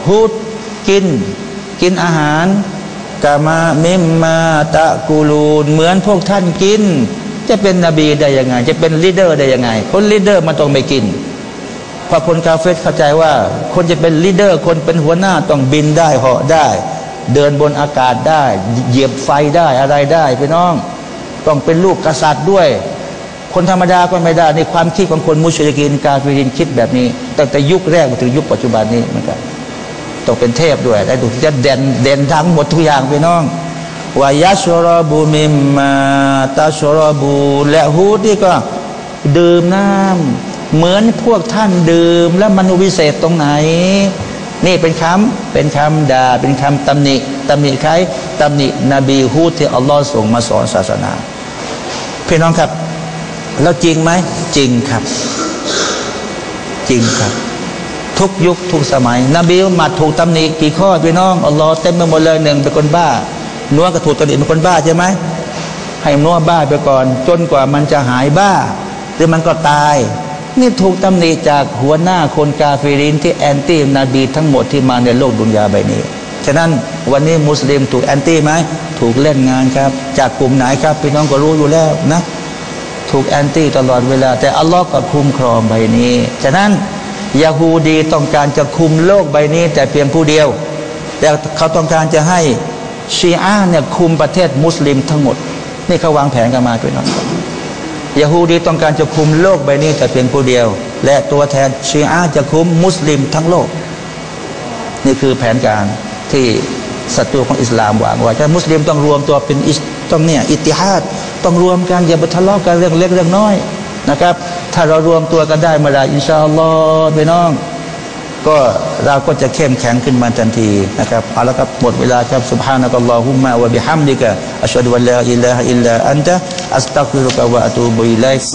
ฮุดกินอาหารกามามิมมาตะกูลูนเหมือนพวกท่านกินจะเป็นนบีได้ยังไงจะเป็นลีดเดอร์ได้ยังไงคนลีดเดอร์มันต้องไม่กินเพราะคนกาเฟรเข้าใจว่าคนจะเป็นลีดเดอร์คนเป็นหัวหน้าต้องบินได้เหาะได้เดินบนอากาศได้เหยียบไฟได้อะไรได้พี่น้องต้องเป็นลูกกษัตริย์ด้วยคนธรรมดาก็ไม่ได้ในความคิดของคนมุชริกีนกาเฟรินคิดแบบนี้ตั้งแต่ยุคแรกมาถึงยุคปัจจุบันนี้เหมือนกันต้องเป็นเทพด้วยได้ดูจะเด่นทั้งหมดทุกอย่างพี่น้องวายาชรบูมิมมาตาชรบูและฮูดนี่ก็ดื่มน้ำเหมือนพวกท่านดื่มแล้วมันวิเศษตรงไหนนี่เป็นคำด่าเป็นคำตำหนิใครตำหนินบีฮูดที่อัลลอฮ์ส่งมาสอนศาสนาพี่น้องครับแล้วจริงไหมจริงครับทุกยุคทุกสมัยนบีมุฮัมมัดถูกตำหนิกี่ข้อพี่น้องอัลลอฮ์เต็มไปหมดเลยหนึ่งเป็นคนบ้านัวก็ถูกตำหนิเป็นคนบ้าใช่ไหมให้นัวบ้าไปก่อนจนกว่ามันจะหายบ้าหรือมันก็ตายนี่ถูกตำหนิจากหัวหน้าคนกาเฟรินที่แอนตี้นบีทั้งหมดที่มาในโลกดุนยาใบนี้ฉะนั้นวันนี้มุสลิมถูกแอนตี้ไหมถูกเล่นงานครับจากกลุ่มไหนครับพี่น้องก็รู้อยู่แล้วนะถูกแอนตี้ตลอดเวลาแต่อัลลอฮ์ก็คุ้มครองใบนี้ฉะนั้นยาฮูดีต้องการจะคุมโลกใบนี้แต่เพียงผู้เดียวแต่เขาต้องการจะให้ชีอะห์เนี่ยคุมประเทศมุสลิมทั้งหมดนี่เขาวางแผนกันมาพี่น้องยาฮูดีต้องการจะคุมโลกใบนี้แต่เพียงผู้เดียวและตัวแทนชีอะห์จะคุมมุสลิมทั้งโลกนี่คือแผนการที่ศัตรูของอิสลามวางไว้ถ้ามุสลิมต้องรวมตัวเป็นต้องเนี่ยอิตติฮาดต้องรวมกันอย่าไปทะเลาะกันเรื่องเล็กเรื่องน้อยนะครับถ้าเรารวมตัวกันได้เมื่อไรอินชาอัลลอฮ์พี่น้องก็เราก็จะเข้มแข็งขึ้นมาทันทีนะครับเอาละครับหมดเวลาครับซุบฮานะกัลลอฮุมมะวะบิฮัมดิกะอัชฮะดุอัลลาอิลาฮะอิลลาอันตะอัสตัฆฟิรุกะวะอะตูบุอิลัยก